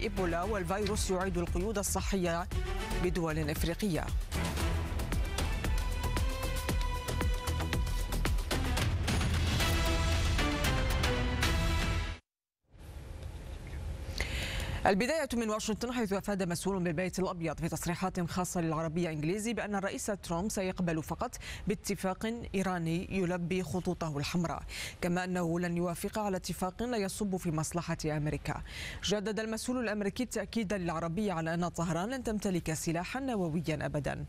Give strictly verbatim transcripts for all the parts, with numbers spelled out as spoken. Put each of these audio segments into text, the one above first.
إيبولا، والفيروس يعيد القيود الصحية بدول إفريقية. البداية من واشنطن، حيث أفاد مسؤول بالبيت الأبيض في تصريحات خاصة للعربية إنجليزي بأن الرئيس ترامب سيقبل فقط باتفاق إيراني يلبي خطوطه الحمراء، كما أنه لن يوافق على اتفاق لا يصب في مصلحة أمريكا. جدد المسؤول الأمريكي التأكيد للعربية على أن طهران لن تمتلك سلاحا نوويا أبدا.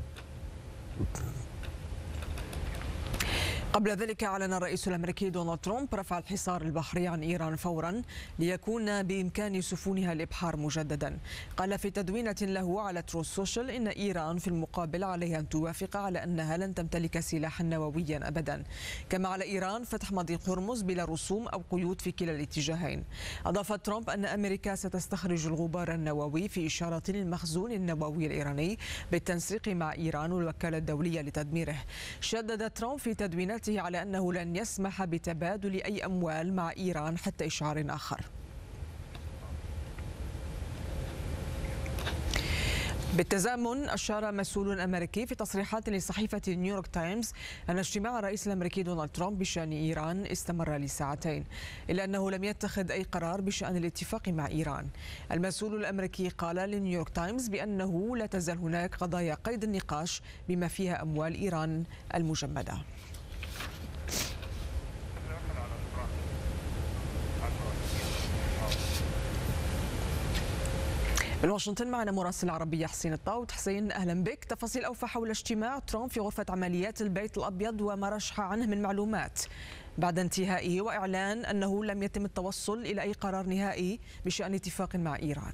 قبل ذلك أعلن الرئيس الأمريكي دونالد ترامب رفع الحصار البحري عن إيران فورا ليكون بإمكان سفنها الإبحار مجددا. قال في تدوينة له على تروث سوشيال إن إيران في المقابل عليها أن توافق على أنها لن تمتلك سلاحا نوويا أبدا، كما على إيران فتح مضيق هرمز بلا رسوم أو قيود في كلا الاتجاهين. أضاف ترامب أن أمريكا ستستخرج الغبار النووي في إشارة للمخزون النووي الإيراني بالتنسيق مع إيران والوكالة الدولية لتدميره. شدد ترامب في تدوينته على أنه لن يسمح بتبادل أي أموال مع إيران حتى إشعار آخر. بالتزامن، أشار مسؤول أمريكي في تصريحات لصحيفة نيويورك تايمز أن اجتماع الرئيس الأمريكي دونالد ترامب بشأن إيران استمر لساعتين، إلا أنه لم يتخذ أي قرار بشأن الاتفاق مع إيران. المسؤول الأمريكي قال لنيويورك تايمز بأنه لا تزال هناك قضايا قيد النقاش بما فيها أموال إيران المجمدة. من واشنطن معنا مراسل العربية حسين الطاوط. حسين، أهلا بك. تفاصيل أوفى حول اجتماع ترامب في غرفة عمليات البيت الأبيض وما رشح عنه من معلومات بعد انتهائه، وإعلان أنه لم يتم التوصل إلى أي قرار نهائي بشأن اتفاق مع إيران.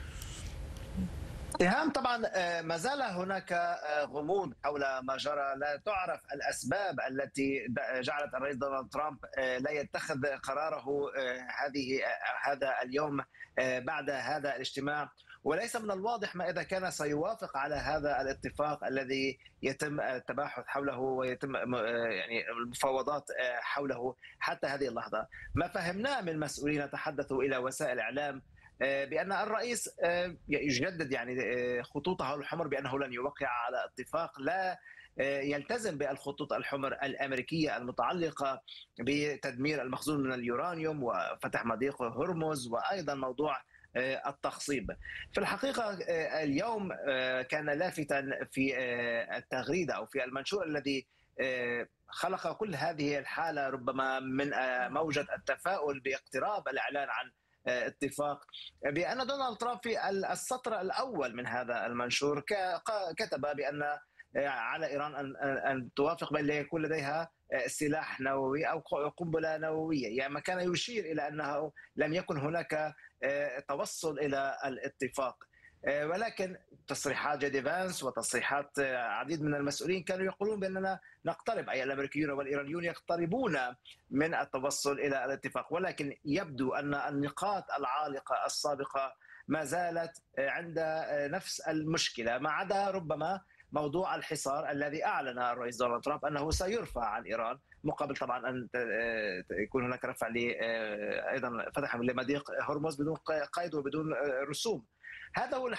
إيهام، طبعا ما زال هناك غموض حول ما جرى. لا تعرف الأسباب التي جعلت الرئيس دونالد ترامب لا يتخذ قراره هذه هذا اليوم بعد هذا الاجتماع، وليس من الواضح ما إذا كان سيوافق على هذا الاتفاق الذي يتم التباحث حوله ويتم يعني المفاوضات حوله حتى هذه اللحظة. ما فهمناه من مسؤولين تحدثوا إلى وسائل الإعلام بأن الرئيس يجدد يعني خطوطه الحمر، بأنه لن يوقع على اتفاق لا يلتزم بالخطوط الحمر الأمريكية المتعلقة بتدمير المخزون من اليورانيوم وفتح مضيق هرمز وأيضا موضوع التخصيب. في الحقيقة اليوم كان لافتا في التغريدة أو في المنشور الذي خلق كل هذه الحالة ربما من موجة التفاؤل باقتراب الإعلان عن اتفاق، بأن دونالد ترامب في السطر الأول من هذا المنشور كتب بأن على إيران أن أن توافق بأن يكون لديها سلاح نووي أو قنبلة نووية، يعني ما كان يشير إلى أنه لم يكن هناك توصل إلى الاتفاق. ولكن تصريحات جي دي فانس وتصريحات عديد من المسؤولين كانوا يقولون بأننا نقترب، أي الأمريكيون والإيرانيون يقتربون من التوصل إلى الاتفاق، ولكن يبدو أن النقاط العالقة السابقة ما زالت عند نفس المشكلة، ما عدا ربما موضوع الحصار الذي أعلن الرئيس دونالد ترامب أنه سيرفع عن إيران، مقابل طبعا أن يكون هناك رفع أيضا فتح لمضيق هرمز بدون قيد وبدون رسوم. هذا هو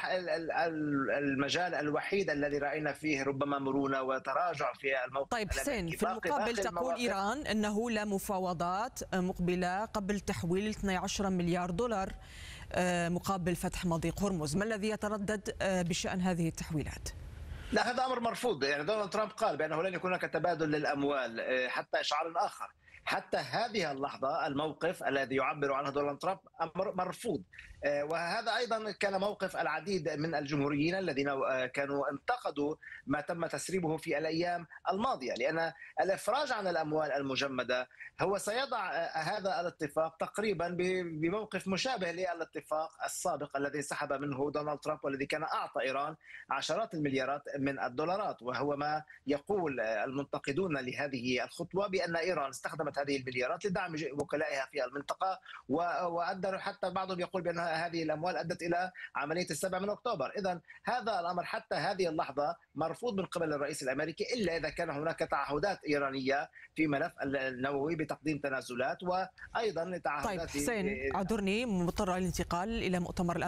المجال الوحيد الذي رأينا فيه ربما مرونة وتراجع في الموقف. طيب حسين، في المقابل تقول إيران أنه لا مفاوضات مقبلة قبل تحويل اثني عشر مليار دولار مقابل فتح مضيق هرمز. ما الذي يتردد بشأن هذه التحويلات؟ لا، هذا أمر مرفوض. يعني دونالد ترامب قال بأنه لن يكون هناك تبادل للأموال حتى إشعار آخر. حتى هذه اللحظة الموقف الذي يعبر عنه دونالد ترامب أمر مرفوض، وهذا أيضا كان موقف العديد من الجمهوريين الذين كانوا انتقدوا ما تم تسريبه في الأيام الماضية، لأن الإفراج عن الأموال المجمدة هو سيضع هذا الاتفاق تقريبا بموقف مشابه للاتفاق السابق الذي سحب منه دونالد ترامب، والذي كان أعطى إيران عشرات المليارات من الدولارات، وهو ما يقول المنتقدون لهذه الخطوة بأن إيران استخدمت هذه المليارات لدعم وكلائها في المنطقة، وأدى حتى بعضهم يقول بأن هذه الأموال أدت إلى عملية السابع من أكتوبر. إذا هذا الأمر حتى هذه اللحظة مرفوض من قبل الرئيس الأمريكي، إلا إذا كان هناك تعهدات إيرانية في ملف النووي بتقديم تنازلات وأيضا تعهدات. طيب حسين، اعذرني مضطر الانتقال إلى مؤتمر